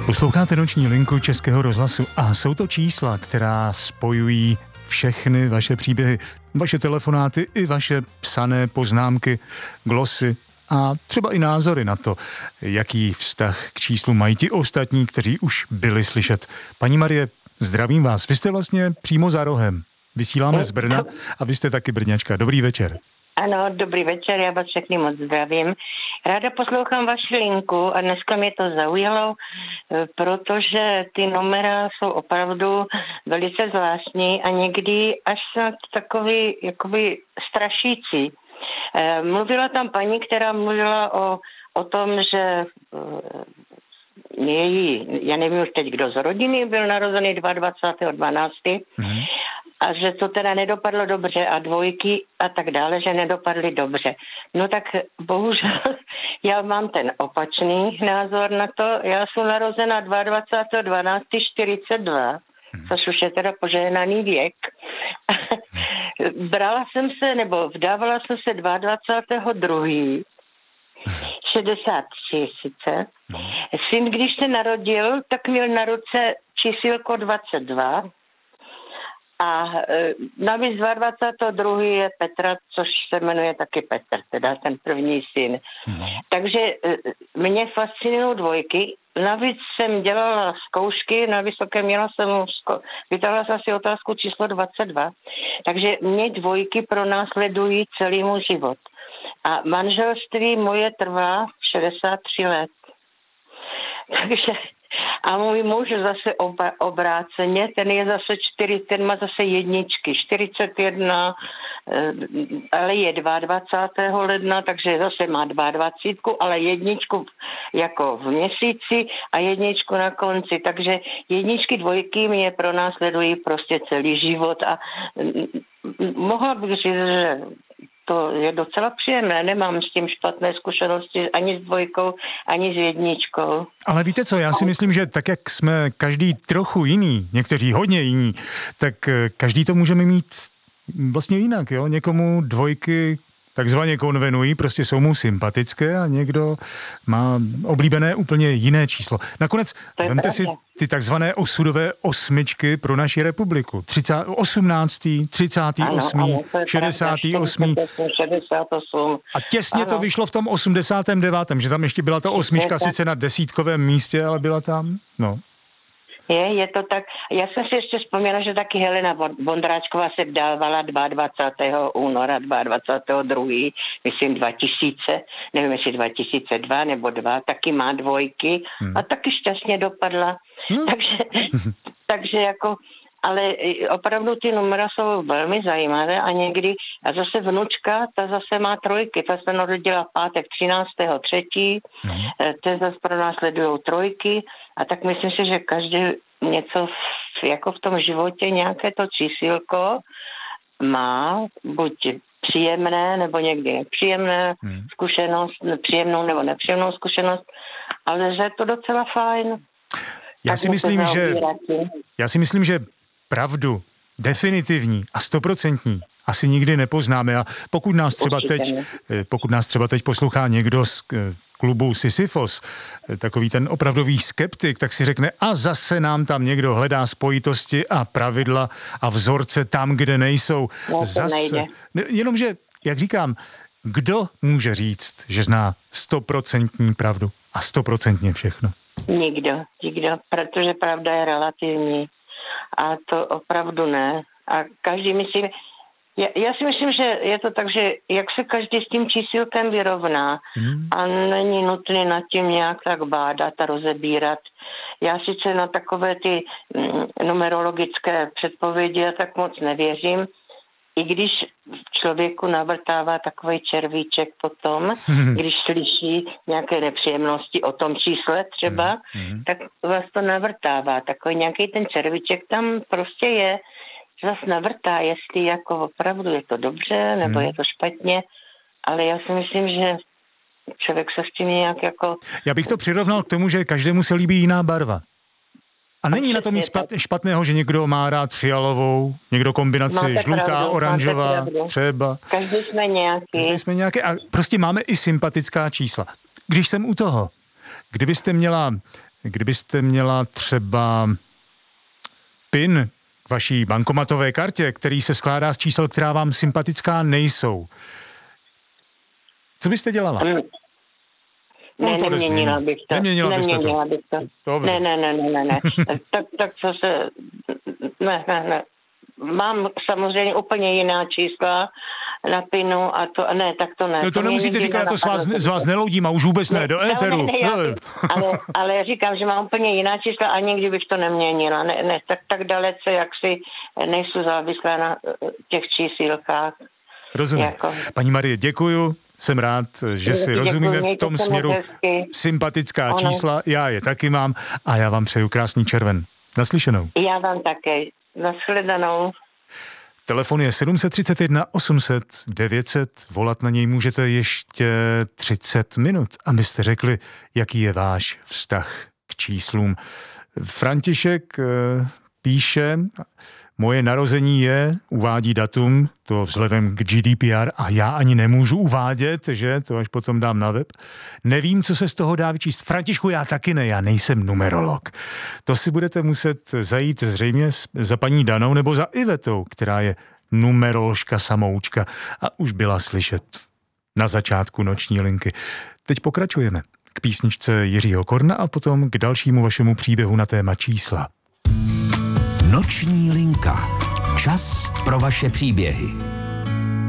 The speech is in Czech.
Posloucháte noční linku Českého rozhlasu a jsou to čísla, která spojují všechny vaše příběhy, vaše telefonáty i vaše psané poznámky, glosy a třeba i názory na to, jaký vztah k číslu mají ti ostatní, kteří už byli slyšet. Paní Marie, zdravím vás. Vy jste vlastně přímo za rohem. Vysíláme z Brna a vy jste taky Brňačka. Dobrý večer. Ano, dobrý večer, já vás všechny moc zdravím. Ráda poslouchám vaši linku a dneska mě to zaujalo, protože ty numera jsou opravdu velice zvláštní a někdy až snad takový jakoby strašící. Mluvila tam paní, která mluvila o tom, že já nevím už teď, kdo z rodiny byl narozený 22.12. A že to teda nedopadlo dobře a dvojky a tak dále, že nedopadly dobře. No tak bohužel já mám ten opačný názor na to. Já jsem narozena 22.12.42, což už je teda požehnaný věk. Vdávala jsem se 22.2. 63 sice. Syn, když se narodil, tak měl na ruce čísílko 22. A navíc 22. je Petra, což se jmenuje taky Petr, teda ten první syn. Takže mě fascinují dvojky. Navíc jsem dělala zkoušky, na vysoké vytáhla jsem si otázku číslo 22. Takže mě dvojky pronásledují celý můj život. A manželství moje trvá 63 let. Takže a můj muž zase obráceně, ten má zase jedničky, 41, ale je 22. ledna, takže zase má 22, ale jedničku jako v měsíci a jedničku na konci, takže jedničky, dvojky mě pronásledují prostě celý život a mohla bych říct, že to je docela příjemné, nemám s tím špatné zkušenosti ani s dvojkou, ani s jedničkou. Ale víte co, já si myslím, že tak, jak jsme každý trochu jiný, někteří hodně jiní, tak každý to můžeme mít vlastně jinak, jo? Někomu dvojky takzvaně konvenují, prostě jsou mu sympatické a někdo má oblíbené úplně jiné číslo. Nakonec vemte si ty takzvané osudové osmičky pro naši republiku. 18., 38., ano, 68. 68. A těsně to vyšlo v tom 89., že tam ještě byla ta osmička sice na desítkovém místě, ale byla tam, no. Je to tak. Já jsem si ještě vzpomněla, že taky Helena Vondráčková se vdávala 22. února, 22. myslím 2000, nevím jestli 2002 nebo 2, taky má dvojky a taky šťastně dopadla. Takže jako, ale opravdu ty numera jsou velmi zajímavé a někdy, a zase vnučka, ta zase má trojky, ta se narodila v pátek 13.3., ten zase pro nás sledujou trojky a tak myslím si, že každý něco jako v tom životě nějaké to čísílko má, buď příjemné nebo někdy nepříjemné zkušenost, příjemnou nebo nepříjemnou zkušenost, ale že je to docela fajn. Já si myslím, že pravdu definitivní a 100% asi nikdy nepoznáme a pokud nás třeba teď poslouchá někdo z klubu Sisyfos, takový ten opravdový skeptik, tak si řekne a zase nám tam někdo hledá spojitosti a pravidla a vzorce tam, kde nejsou. Zase. Jenomže, jak říkám, kdo může říct, že zná 100% pravdu a 100% všechno? Nikdo, protože pravda je relativní a to opravdu ne. A každý myslí, já si myslím, že je to tak, že jak se každý s tím čísílkem vyrovná a není nutné nad tím nějak tak bádat a rozebírat. Já sice na takové ty numerologické předpovědi a tak moc nevěřím, i když člověku navrtává takový červíček potom, když slyší nějaké nepříjemnosti o tom čísle třeba, tak vás to navrtává. Takový nějaký ten červíček tam prostě je, zas navrtá, jestli jako opravdu je to dobře, nebo je to špatně, ale já si myslím, že člověk se s tím nějak jako... Já bych to přirovnal k tomu, že každému se líbí jiná barva. A není na tom nic špatného, že někdo má rád fialovou, někdo kombinaci žlutá, oranžová, třeba. Každý jsme nějaký. A prostě máme i sympatická čísla. Když jsem u toho, kdybyste měla kdybyste měla třeba PIN k vaší bankomatové kartě, který se skládá z čísel, která vám sympatická nejsou. Co byste dělala? Neměnila bych to. Neměnila byste to. Dobře. Ne. tak co se... Ne. Mám samozřejmě úplně jiná čísla na PINu a to... Ne, tak to ne. No to nemusíte říkat, já to z vás neloudím a už vůbec ne, do éteru. Ale já říkám, že mám úplně jiná čísla a nikdy bych to neměnila. Ne, tak dalece, jak si nejsou závislé na těch čísilkách. Rozumím. Jako... Paní Marie, děkuju. Jsem rád, že si rozumíme v tom směru. Sympatická čísla, já je taky mám a já vám přeju krásný červen. Naslyšenou. Já vám také. Nashledanou. Telefon je 731 800 900. Volat na něj můžete ještě 30 minut, abyste řekli, jaký je váš vztah k číslům. František píše, moje narození uvádí datum, to vzhledem k GDPR a já ani nemůžu uvádět, že to až potom dám na web. Nevím, co se z toho dá vyčíst. Františku, já taky ne, já nejsem numerolog. To si budete muset zajít zřejmě za paní Danou nebo za Ivetou, která je numeroložka samoučka a už byla slyšet na začátku noční linky. Teď pokračujeme k písničce Jiřího Korna a potom k dalšímu vašemu příběhu na téma čísla. Noční linka. Čas pro vaše příběhy.